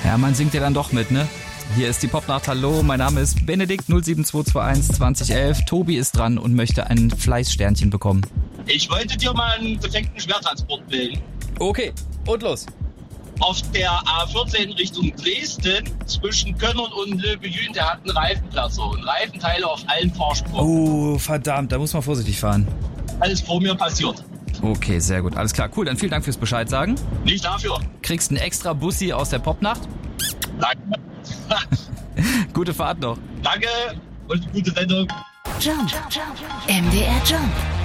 Ja, man singt ja dann doch mit, ne? Hier ist die Popnacht. Hallo, mein Name ist Benedikt 07221 2011. Tobi ist dran und möchte ein Fleißsternchen bekommen. Ich wollte dir mal einen defekten Schwertransport bilden. Okay, und los. Auf der A14 Richtung Dresden zwischen Könnern und Löbejün, der hat einen Reifenplatzer und Reifenteile auf allen Fahrspuren. Oh, verdammt, da muss man vorsichtig fahren. Alles vor mir passiert. Okay, sehr gut, alles klar. Cool, dann vielen Dank fürs Bescheid sagen. Nicht dafür. Kriegst einen extra Bussi aus der Popnacht. Danke. Gute Fahrt noch. Danke und gute Sendung. Jump. MDR Jump.